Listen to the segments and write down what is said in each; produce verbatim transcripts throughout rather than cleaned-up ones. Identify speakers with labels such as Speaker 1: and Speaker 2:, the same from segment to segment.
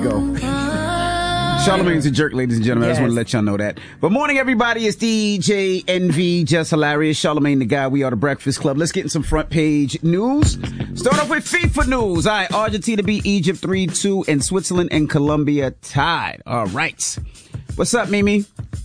Speaker 1: Go. Charlamagne's a jerk, ladies and gentlemen. Yes. I just want to let y'all know that. Good morning, everybody. It's D J N V, just hilarious. Charlamagne the guy. We are the Breakfast Club. Let's get in some front page news. Start off with FIFA news. All right, Argentina beat Egypt three two, and Switzerland and Colombia tied. All right. What's up, Mimi?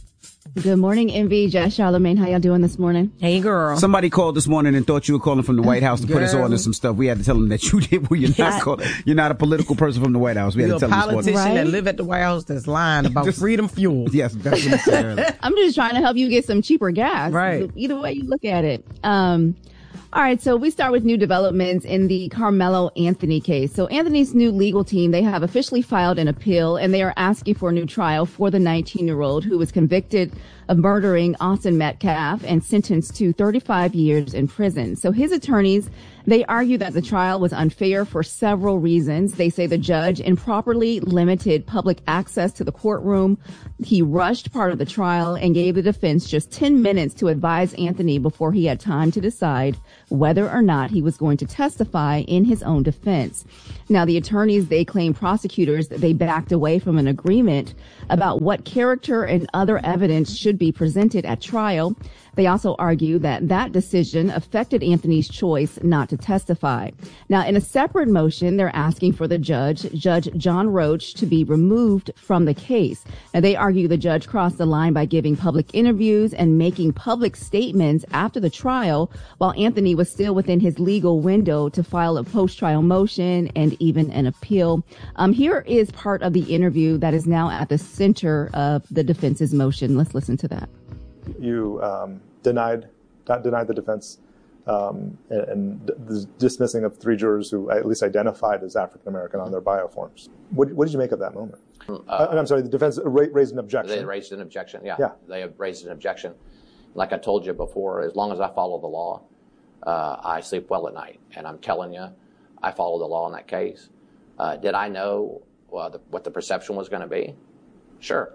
Speaker 2: Good morning, N V, Jess, Charlamagne. How y'all doing this morning?
Speaker 3: Hey, girl.
Speaker 1: Somebody called this morning and thought you were calling from the White House to put us on to some stuff. We had to tell them that you did. Well, you're not call, You're not a political person from the White House. We had
Speaker 3: you're
Speaker 1: to tell
Speaker 3: them this morning. You're a politician that live at the White House that's lying about just, freedom fuel.
Speaker 1: Yes, that's what I said earlier.
Speaker 2: I'm just trying to help you get some cheaper gas.
Speaker 3: Right.
Speaker 2: Either way you look at it. Um, all right, so we start with new developments in the Carmelo Anthony case. So Anthony's new legal team, they have officially filed an appeal, and they are asking for a new trial for the nineteen-year-old who was convicted of murdering Austin Metcalf and sentenced to thirty-five years in prison. So his attorneys, they argue that the trial was unfair for several reasons. They say the judge improperly limited public access to the courtroom. He rushed part of the trial and gave the defense just ten minutes to advise Anthony before he had time to decide whether or not he was going to testify in his own defense. Now, the attorneys, they claim prosecutors that they backed away from an agreement about what character and other evidence should be presented at trial. They also argue that that decision affected Anthony's choice not to testify. Now, in a separate motion, they're asking for the judge, Judge John Roach, to be removed from the case. Now, they argue the judge crossed the line by giving public interviews and making public statements after the trial, while Anthony was still within his legal window to file a post-trial motion and even an appeal. Um, here is part of the interview that is now at the center of the defense's motion. Let's listen to that.
Speaker 4: You um, denied denied the defense um, and, and the dismissing of three jurors who at least identified as African American on their bioforms. What, what did you make of that moment? Uh, I'm sorry, the defense raised an objection.
Speaker 5: They raised an objection, yeah.
Speaker 4: yeah.
Speaker 5: They have raised an objection. Like I told you before, as long as I follow the law, uh, I sleep well at night. And I'm telling you, I follow the law in that case. Uh, did I know well, the, what the perception was going to be? Sure.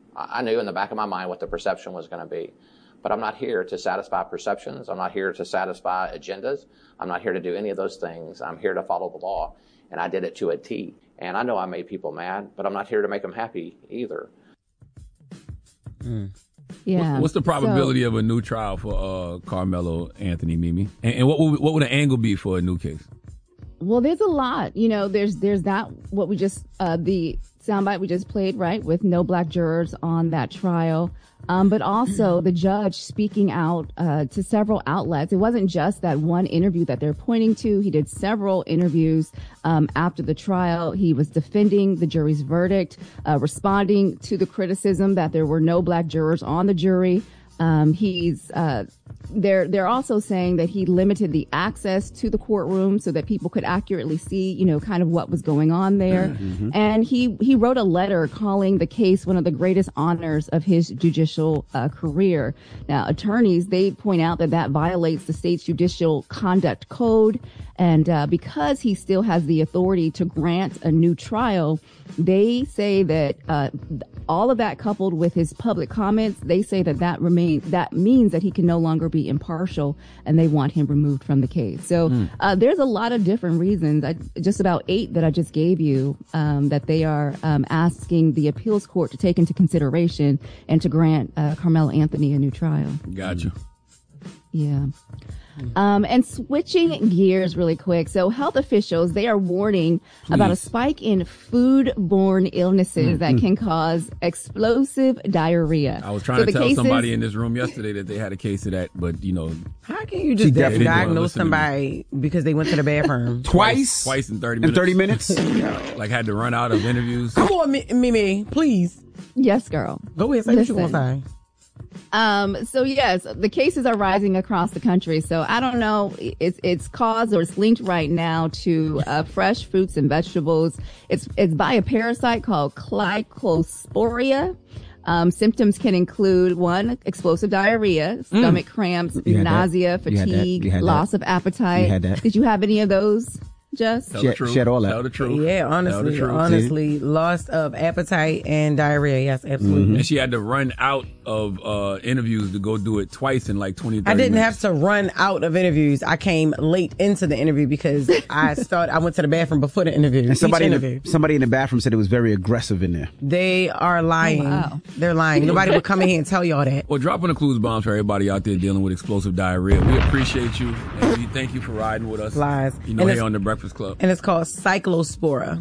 Speaker 5: I knew in the back of my mind what the perception was going to be. But I'm not here to satisfy perceptions. I'm not here to satisfy agendas. I'm not here to do any of those things. I'm here to follow the law. And I did it to a T. And I know I made people mad, but I'm not here to make them happy either.
Speaker 2: Mm. Yeah.
Speaker 6: What's the probability so, of a new trial for uh, Carmelo Anthony, Mimi? And, and what would, what would the angle be for a new case?
Speaker 2: Well, there's a lot. You know, there's there's that, what we just, uh, the soundbite we just played, right, with no black jurors on that trial. Um, but also the judge speaking out uh, to several outlets. It wasn't just that one interview that they're pointing to. He did several interviews um, after the trial. He was defending the jury's verdict, uh, responding to the criticism that there were no black jurors on the jury. Um, he's uh, they're they're also saying that he limited the access to the courtroom so that people could accurately see, you know, kind of what was going on there. Mm-hmm. And he he wrote a letter calling the case one of the greatest honors of his judicial uh, career. Now, attorneys, they point out that that violates the state's judicial conduct code. And uh, because he still has the authority to grant a new trial, they say that uh, all of that coupled with his public comments, they say that that remains that means that he can no longer be impartial, and they want him removed from the case. So mm. uh, there's a lot of different reasons, I, just about eight that I just gave you, um, that they are um, asking the appeals court to take into consideration and to grant uh, Carmelo Anthony a new trial.
Speaker 6: Gotcha.
Speaker 2: Yeah. Um, and switching gears really quick. So health officials, they are warning Please. about a spike in foodborne illnesses mm-hmm. that can cause explosive diarrhea.
Speaker 6: I was trying
Speaker 2: so
Speaker 6: to tell
Speaker 2: cases,
Speaker 6: somebody in this room yesterday that they had a case of that, but you know.
Speaker 3: How can you just di- diagnose somebody because they went to the bathroom?
Speaker 1: Twice?
Speaker 6: Twice in thirty minutes.
Speaker 1: In thirty minutes?
Speaker 6: Yeah, like had to run out of interviews.
Speaker 3: Come on, Mimi, please.
Speaker 2: Yes, girl.
Speaker 3: Go ahead, say Listen. what you want to say.
Speaker 2: Um, so yes, the cases are rising across the country. So I don't know, it's, it's caused or it's linked right now to, uh, fresh fruits and vegetables. It's, it's by a parasite called Glycosporia. Um, symptoms can include one, explosive diarrhea, stomach mm. cramps, nausea, that. fatigue, loss of appetite.
Speaker 1: You had that.
Speaker 2: Did you have any of those? Just
Speaker 6: Tell the truth.
Speaker 1: Shed all that.
Speaker 6: Tell the truth.
Speaker 3: Yeah,
Speaker 6: Tell the
Speaker 3: honestly,
Speaker 6: truth.
Speaker 3: honestly, loss of appetite and diarrhea. Yes, absolutely.
Speaker 6: Mm-hmm. And she had to run out of uh, interviews to go do it twice in like twenty, thirty
Speaker 3: I didn't
Speaker 6: minutes.
Speaker 3: have to run out of interviews. I came late into the interview because I started. I went to the bathroom before the interview.
Speaker 1: And somebody
Speaker 3: Each
Speaker 1: in,
Speaker 3: interview.
Speaker 1: the, somebody in the bathroom said it was very aggressive in there.
Speaker 3: They are lying.
Speaker 2: Oh, wow.
Speaker 3: They're lying. Nobody would come in here and tell y'all that.
Speaker 6: Well, dropping the clues bombs for everybody out there dealing with explosive diarrhea. We appreciate you. And we thank you for riding with us.
Speaker 3: Lies.
Speaker 6: You know,
Speaker 3: And
Speaker 6: here
Speaker 3: it's-
Speaker 6: on the Breakfast Club.
Speaker 3: And it's called Cyclospora.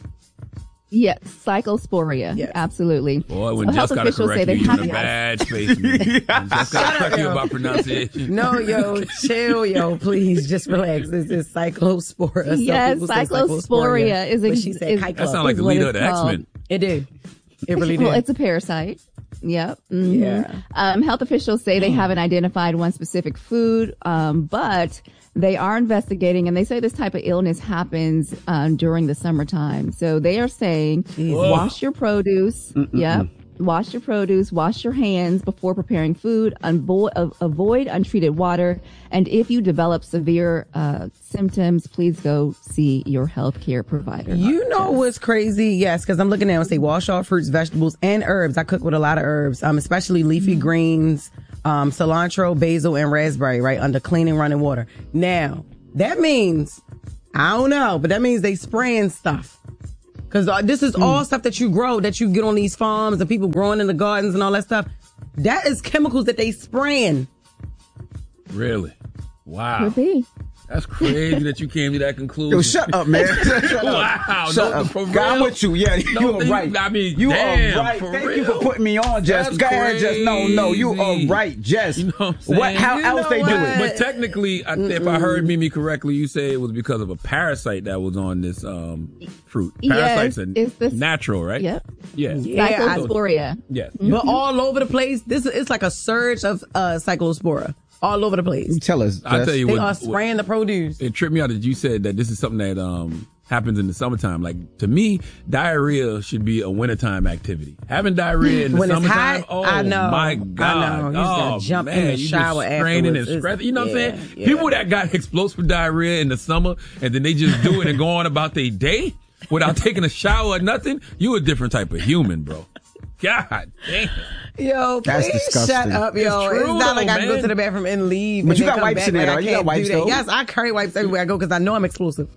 Speaker 2: yes, cyclosporia.
Speaker 3: Yes.
Speaker 2: Absolutely.
Speaker 6: Boy, when
Speaker 2: So
Speaker 6: Jess
Speaker 2: health
Speaker 6: got to
Speaker 2: officials say
Speaker 6: correct you,
Speaker 2: they
Speaker 6: you're in a
Speaker 2: have-
Speaker 6: bad space. When Jess got to correct you about pronunciation.
Speaker 3: No, yo, chill, yo, please, just relax. This is Cyclospora. Some
Speaker 2: Yes,
Speaker 3: people say
Speaker 2: cyclosporia is
Speaker 3: but
Speaker 2: ex-
Speaker 3: she said
Speaker 2: is-
Speaker 3: cyclo.
Speaker 6: That sounds like the
Speaker 2: is what
Speaker 6: leader of
Speaker 2: it's
Speaker 6: the
Speaker 2: called.
Speaker 6: X-Men.
Speaker 3: It did. It really did.
Speaker 2: Well, it's a parasite. Yep. Mhm.
Speaker 3: Yeah.
Speaker 2: Um, health officials say they haven't identified one specific food, um, but they are investigating, and they say this type of illness happens um, during the summertime. So they are saying, wash your produce. Yep. Wash your produce, wash your hands before preparing food, unvo- uh, avoid untreated water, and if you develop severe uh, symptoms, please go see your healthcare provider.
Speaker 3: You know what's crazy? Yes, because I'm looking now and say wash all fruits, vegetables, and herbs. I cook with a lot of herbs, um, especially leafy greens, um, cilantro, basil, and raspberry, right, under clean and running water. Now, that means, I don't know, but that means they spraying stuff. Because uh, this is all stuff that you grow, that you get on these farms and people growing in the gardens and all that stuff. That is chemicals that they spraying.
Speaker 6: Really? Wow.
Speaker 2: Could be.
Speaker 6: That's crazy that you came to that conclusion.
Speaker 1: Yo, shut up, man. Shut up.
Speaker 6: Wow.
Speaker 1: Shut
Speaker 6: no,
Speaker 1: up.
Speaker 6: for
Speaker 1: God, I'm
Speaker 6: real?
Speaker 1: with you. Yeah,
Speaker 6: No,
Speaker 1: you are
Speaker 6: you-
Speaker 1: right.
Speaker 6: I mean,
Speaker 1: you
Speaker 6: damn,
Speaker 1: are right.
Speaker 6: for
Speaker 1: Thank
Speaker 6: real?
Speaker 1: you for putting me on, Jess.
Speaker 6: That's
Speaker 1: Go ahead, Jess. No, no, you
Speaker 6: crazy.
Speaker 1: are right, Jess.
Speaker 6: You know what I'm saying?
Speaker 1: What? How
Speaker 3: You
Speaker 1: else
Speaker 3: know
Speaker 1: they do
Speaker 3: what?
Speaker 1: it?
Speaker 6: But technically, I, if I heard Mimi correctly, you say it was because of a parasite that was on this um, fruit.
Speaker 2: Yes,
Speaker 6: Parasites are
Speaker 2: it's the-
Speaker 6: natural, right?
Speaker 2: Yep.
Speaker 6: Yeah.
Speaker 3: Yeah, I-
Speaker 2: Cyclosporia.
Speaker 6: Yeah.
Speaker 3: But all over the place, this is, it's like a surge of uh, cyclospora all over the place.
Speaker 1: You tell us.
Speaker 6: I'll
Speaker 1: Jess.
Speaker 6: tell you
Speaker 3: They
Speaker 6: what,
Speaker 3: are
Speaker 6: what-
Speaker 3: spraying the produce.
Speaker 6: it tripped me out that you said that this is something that um, happens in the summertime. Like, to me, diarrhea should be a wintertime activity. Having diarrhea in the
Speaker 3: When it's
Speaker 6: summertime,
Speaker 3: hot,
Speaker 6: oh
Speaker 3: I know.
Speaker 6: my
Speaker 3: I
Speaker 6: God.
Speaker 3: know. You just gotta
Speaker 6: oh,
Speaker 3: jump in
Speaker 6: man.
Speaker 3: the
Speaker 6: You just
Speaker 3: shower
Speaker 6: straining and
Speaker 3: afterwards.
Speaker 6: scratching. You know what I'm
Speaker 3: Yeah,
Speaker 6: saying?
Speaker 3: yeah.
Speaker 6: People that got explosive diarrhea in the summer and then they just do it and go on about their day without taking a shower or nothing, you a different type of human, bro. God damn.
Speaker 3: Yo,
Speaker 1: That's
Speaker 3: please
Speaker 1: disgusting.
Speaker 3: shut up, yo.
Speaker 6: It's
Speaker 3: It's,
Speaker 6: true,
Speaker 3: not like
Speaker 6: though,
Speaker 3: I can go
Speaker 6: man.
Speaker 3: to the bathroom and leave.
Speaker 1: But
Speaker 3: and
Speaker 1: you
Speaker 3: then
Speaker 1: got
Speaker 3: come
Speaker 1: wipes
Speaker 3: back.
Speaker 1: in there,
Speaker 3: Like,
Speaker 1: though.
Speaker 3: I
Speaker 1: You got
Speaker 3: can't
Speaker 1: wipes,
Speaker 3: do that.
Speaker 1: though.
Speaker 3: Yes, I carry wipes everywhere I go because I know I'm exclusive.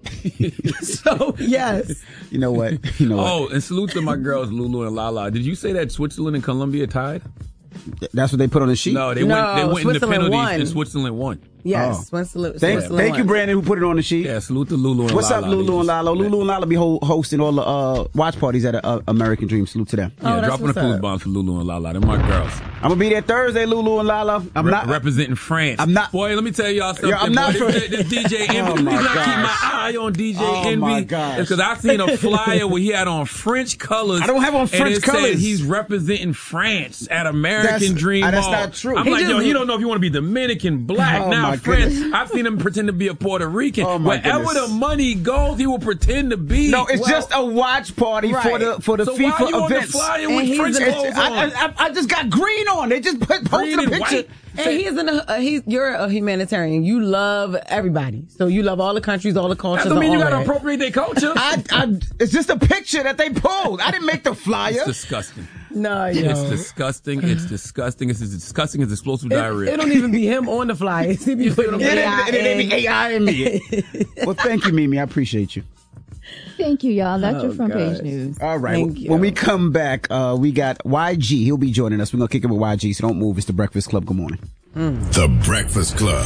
Speaker 3: So, yes.
Speaker 1: You know what? You know what?
Speaker 6: Oh, and salute to my girls, Lulu and Lala. Did you say that Switzerland and Colombia tied?
Speaker 1: That's what they put on the sheet?
Speaker 6: No, they
Speaker 3: No,
Speaker 6: went, they went into
Speaker 3: Switzerland
Speaker 6: penalties
Speaker 3: won.
Speaker 6: and Switzerland won.
Speaker 3: Yes.
Speaker 1: Oh.
Speaker 3: Switzerland,
Speaker 1: Thank,
Speaker 3: Switzerland
Speaker 1: thank you,
Speaker 3: won.
Speaker 1: Brandon, who put it on the sheet.
Speaker 6: Yeah, salute to Lulu and
Speaker 1: What's
Speaker 6: Lala.
Speaker 1: up, Lulu
Speaker 6: They
Speaker 1: and
Speaker 6: just-
Speaker 1: Lalo? Lulu and Lala be ho- hosting all the uh, watch parties at uh, American Dream. Salute to them.
Speaker 6: Yeah,
Speaker 3: Oh, that's
Speaker 6: dropping the
Speaker 3: what's
Speaker 6: clues
Speaker 3: up.
Speaker 6: bombs for Lulu and Lala. They're my girls.
Speaker 1: I'm gonna be there Thursday, Lulu and Lala. I'm
Speaker 6: Re-
Speaker 1: not.
Speaker 6: representing France.
Speaker 1: I'm not-
Speaker 6: Boy, let me tell y'all something.
Speaker 1: Yeah, I'm not
Speaker 6: boy.
Speaker 1: for-
Speaker 6: This, this D J Envy.
Speaker 1: Oh,
Speaker 6: the reason
Speaker 1: my
Speaker 6: I keep my
Speaker 1: gosh.
Speaker 6: eye on D J
Speaker 1: Oh,
Speaker 6: Envy
Speaker 1: my gosh.
Speaker 6: is because I seen a flyer where he had on French colors.
Speaker 1: I don't have on
Speaker 6: and
Speaker 1: French
Speaker 6: it said
Speaker 1: colors.
Speaker 6: he's representing France at American
Speaker 1: That's-
Speaker 6: Dream
Speaker 1: uh, that's
Speaker 6: Hall.
Speaker 1: not true.
Speaker 6: I'm
Speaker 1: He
Speaker 6: like, yo,
Speaker 1: just-
Speaker 6: he don't know if you want to be Dominican, black.
Speaker 1: Oh,
Speaker 6: now
Speaker 1: my
Speaker 6: France.
Speaker 1: goodness.
Speaker 6: I've seen him pretend to be a Puerto Rican.
Speaker 1: Oh, my
Speaker 6: Wherever
Speaker 1: goodness.
Speaker 6: the money goes, he will pretend to be.
Speaker 1: No, it's
Speaker 6: Well,
Speaker 1: just a watch party for
Speaker 3: Right.
Speaker 1: the for the
Speaker 6: so why
Speaker 1: FIFA
Speaker 6: you on the
Speaker 1: events.
Speaker 6: flyer
Speaker 3: And
Speaker 6: with
Speaker 3: he's
Speaker 6: French
Speaker 3: the-
Speaker 1: It's-
Speaker 6: clothes
Speaker 1: I,
Speaker 6: on?
Speaker 1: I, I- I just got green on. They just put,
Speaker 6: Green
Speaker 1: posted a
Speaker 6: and
Speaker 1: picture.
Speaker 6: white.
Speaker 3: And he's in a, uh, he's, you're a humanitarian. You love everybody. So you love all the countries, all the cultures.
Speaker 6: That don't mean you
Speaker 3: all
Speaker 6: got to
Speaker 3: that.
Speaker 6: appropriate their culture.
Speaker 1: I, I, it's just a picture that they pulled. I didn't make the flyer.
Speaker 6: It's disgusting.
Speaker 3: No, yo.
Speaker 6: It's disgusting. It's disgusting. It's as disgusting as explosive
Speaker 3: It,
Speaker 6: diarrhea.
Speaker 3: it don't even be him on the flyers. He be putting
Speaker 1: Yeah,
Speaker 3: A
Speaker 1: they,
Speaker 3: I
Speaker 1: they, they
Speaker 3: in.
Speaker 1: be A I in me. Well, thank you, Mimi. I appreciate you.
Speaker 2: Thank you, y'all. That's your
Speaker 3: Oh,
Speaker 2: front
Speaker 3: gosh.
Speaker 2: page news.
Speaker 1: All right.
Speaker 3: Thank
Speaker 1: When
Speaker 3: you.
Speaker 1: when we come back, uh, we got Y G. He'll be joining us. We're going to kick it with Y G, so don't move. It's the Breakfast Club. Good morning.
Speaker 7: The Breakfast Club.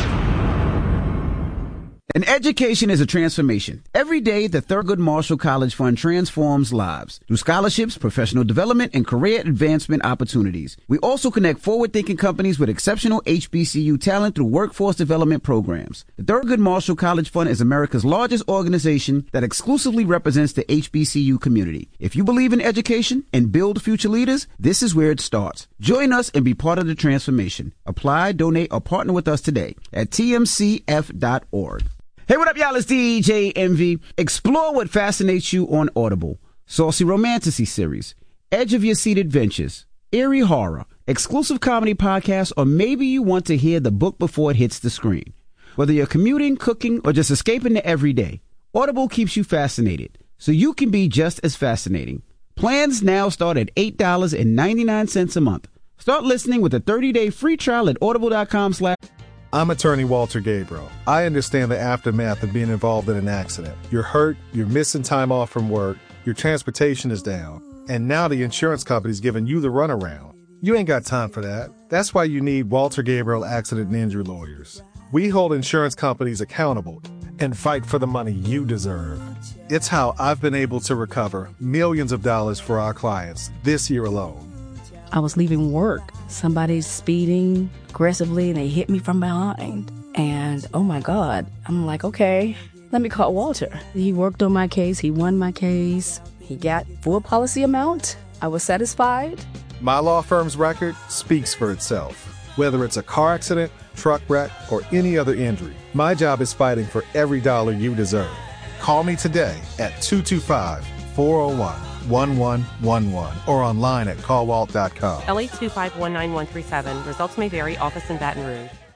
Speaker 1: An education is a transformation. Every day, the Thurgood Marshall College Fund transforms lives through scholarships, professional development, and career advancement opportunities. We also connect forward-thinking companies with exceptional H B C U talent through workforce development programs. The Thurgood Marshall College Fund is America's largest organization that exclusively represents the H B C U community. If you believe in education and build future leaders, this is where it starts. Join us and be part of the transformation. Apply, donate, or partner with us today at T M C F dot org. Hey, what up, y'all? It's D J Envy. Explore what fascinates you on Audible. Saucy Romantasy series, edge of your seat adventures, eerie horror, exclusive comedy podcasts, or maybe you want to hear the book before it hits the screen. Whether you're commuting, cooking, or just escaping the everyday, Audible keeps you fascinated, so you can be just as fascinating. Plans now start at eight dollars and ninety-nine cents a month. Start listening with a thirty-day free trial at audible.com slash.
Speaker 8: I'm attorney Walter Gabriel. I understand the aftermath of being involved in an accident. You're hurt, you're missing time off from work, your transportation is down, and now the insurance company's giving you the runaround. You ain't got time for that. That's why you need Walter Gabriel Accident and Injury Lawyers. We hold insurance companies accountable and fight for the money you deserve. It's how I've been able to recover millions of dollars for our clients this year alone.
Speaker 9: I was leaving work. Somebody's speeding aggressively and they hit me from behind. And oh my God, I'm like, okay, let me call Walter. He worked on my case. He won my case. He got full policy amount. I was satisfied.
Speaker 8: My law firm's record speaks for itself. Whether it's a car accident, truck wreck, or any other injury, my job is fighting for every dollar you deserve. Call me today at two two five, four oh one, one one one one or online at call walt dot com.
Speaker 10: L eight two five one nine one three seven. Results may vary. Office in Baton Rouge.